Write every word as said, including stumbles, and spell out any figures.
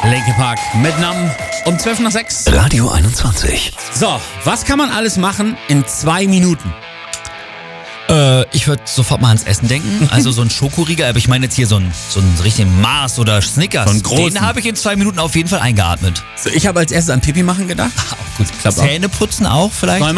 Linkin Park mit Numb um zwölf nach sechs. Radio einundzwanzig. So, was kann man alles machen in zwei Minuten? Äh, ich würde sofort mal ans Essen denken. Also so ein Schokoriegel, aber ich meine jetzt hier so einen so einen richtigen Mars oder Snickers. So einen großen. Den habe ich in zwei Minuten auf jeden Fall eingeatmet. So, ich habe als erstes an Pipi machen gedacht. Auch gut. Klappt auch. Zähne putzen auch vielleicht?